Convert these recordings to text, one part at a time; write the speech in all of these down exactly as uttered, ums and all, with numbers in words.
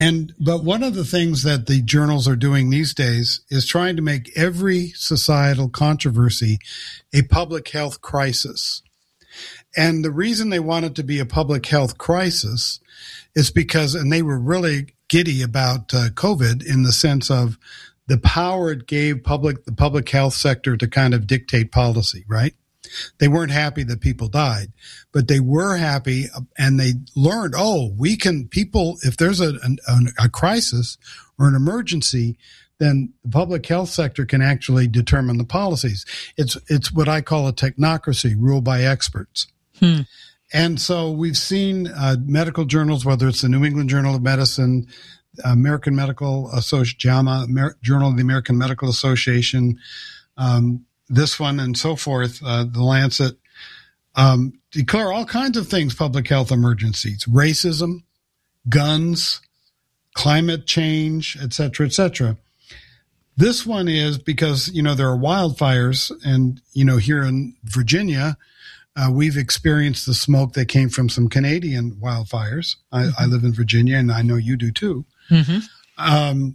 And but one of the things that the journals are doing these days is trying to make every societal controversy a public health crisis. And the reason they want it to be a public health crisis is because, and they were really giddy about uh, COVID in the sense of the power it gave public the public health sector to kind of dictate policy, right? They weren't happy that people died, but they were happy, and they learned, oh, we can, people, if there's a, a, a crisis or an emergency, then the public health sector can actually determine the policies. It's, it's what I call a technocracy, ruled by experts. Hmm. And so we've seen uh, medical journals, whether it's the New England Journal of Medicine, American Medical Association, JAMA, Amer- Journal of the American Medical Association, um, this one and so forth, uh, the Lancet, um, declare all kinds of things public health emergencies, racism, guns, climate change, et cetera, et cetera. This one is because, you know, there are wildfires, and, you know, here in Virginia, uh, we've experienced the smoke that came from some Canadian wildfires. I, mm-hmm. I live in Virginia, and I know you do too. Mm-hmm. Um,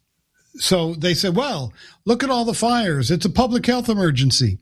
So they said, well, look at all the fires. It's a public health emergency.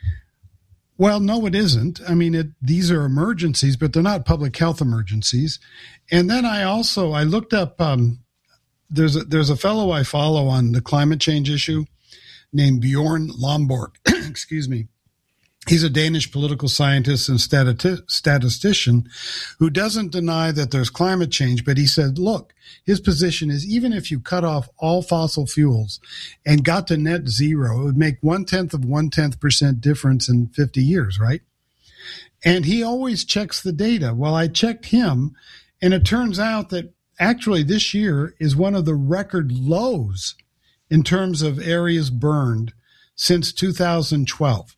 Well, no, it isn't. I mean, it, these are emergencies, but they're not public health emergencies. And then I also, I looked up, um, there's a, there's a fellow I follow on the climate change issue named Bjorn Lomborg. Excuse me. He's a Danish political scientist and stati- statistician who doesn't deny that there's climate change, but he said, look, his position is even if you cut off all fossil fuels and got to net zero, it would make one-tenth of one-tenth percent difference in fifty years, right? And he always checks the data. Well, I checked him, and it turns out that actually this year is one of the record lows in terms of areas burned since two thousand twelve.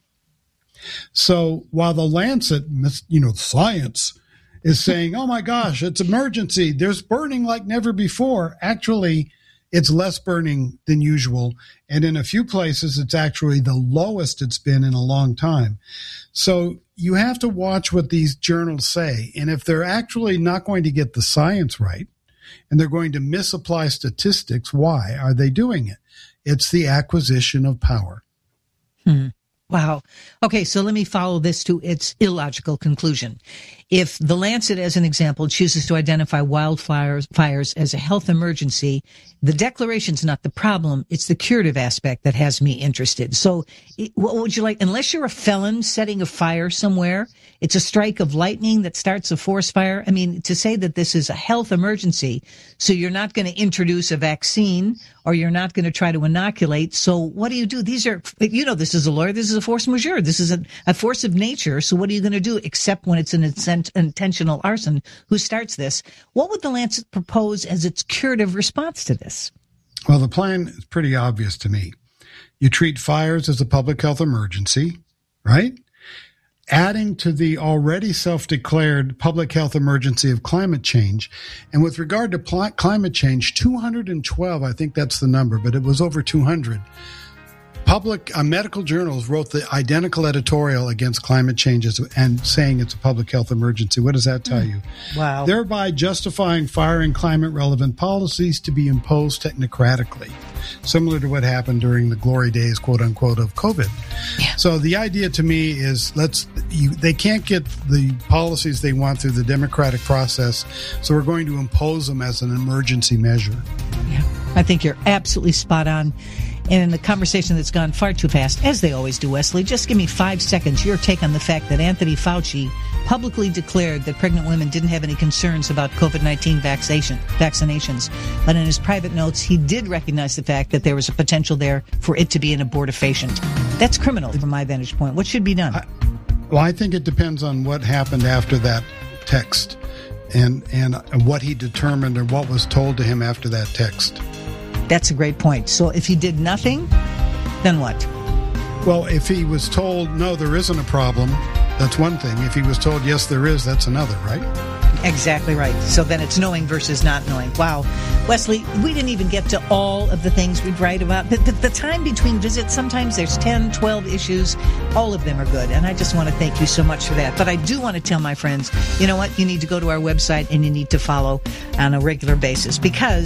So while the Lancet, you know, science is saying, oh my gosh, it's emergency, there's burning like never before, actually it's less burning than usual. And in a few places, it's actually the lowest it's been in a long time. So you have to watch what these journals say. And if they're actually not going to get the science right, and they're going to misapply statistics, why are they doing it? It's the acquisition of power. Hmm. Wow. Okay, so let me follow this to its illogical conclusion. If the Lancet, as an example, chooses to identify wildfires fires as a health emergency, the declaration's not the problem. It's the curative aspect that has me interested. So what would you like? Unless you're a felon setting a fire somewhere, it's a strike of lightning that starts a forest fire. I mean, to say that this is a health emergency, so you're not going to introduce a vaccine or you're not going to try to inoculate. So what do you do? These are, you know, this is a lawyer. This is a force majeure. This is a, a force of nature. So what are you going to do except when it's an incent, intentional arson who starts this? What would the Lancet propose as its curative response to this? Well, the plan is pretty obvious to me. You treat fires as a public health emergency, right? Adding to the already self-declared public health emergency of climate change. And with regard to pl- climate change, two hundred twelve, I think that's the number, but it was over two hundred. Public uh, medical journals wrote the identical editorial against climate changes and saying it's a public health emergency. What does that tell you? Wow. Thereby justifying firing climate-relevant policies to be imposed technocratically, similar to what happened during the glory days, quote-unquote, of COVID. Yeah. So the idea to me is let's you, they can't get the policies they want through the democratic process, so we're going to impose them as an emergency measure. Yeah, I think you're absolutely spot on. And in a conversation that's gone far too fast, as they always do, Wesley, just give me five seconds, your take on the fact that Anthony Fauci publicly declared that pregnant women didn't have any concerns about COVID nineteen vaccination, vaccinations. But in his private notes, he did recognize the fact that there was a potential there for it to be an abortifacient. That's criminal from my vantage point. What should be done? I, well, I think it depends on what happened after that text and, and what he determined or what was told to him after that text. That's a great point. So if he did nothing, then what? Well, if he was told, no, there isn't a problem, that's one thing. If he was told, yes, there is, that's another, right? Exactly right. So then it's knowing versus not knowing. Wow. Wesley, we didn't even get to all of the things we'd write about. The, the, the time between visits, sometimes there's ten, twelve issues. All of them are good. And I just want to thank you so much for that. But I do want to tell my friends, you know what? You need to go to our website and you need to follow on a regular basis, because